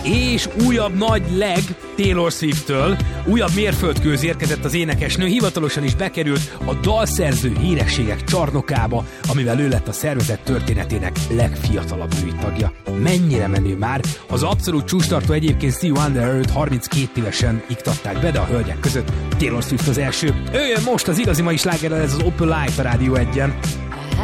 És újabb nagy leg Taylor Swift-től, újabb mérföldkőz érkezett az énekesnő, hivatalosan is bekerült a dalszerző hírességek csarnokába, amivel ő lett a szervezet történetének legfiatalabb női tagja. Mennyire menő már, az abszolút csúcstartó egyébként Stevie Wonder, őt 32 évesen iktatták be, de a hölgyek között Taylor Swift az első. Ő jön most az igazi mai slágerrel, ez az Open Light a Rádió 1-en.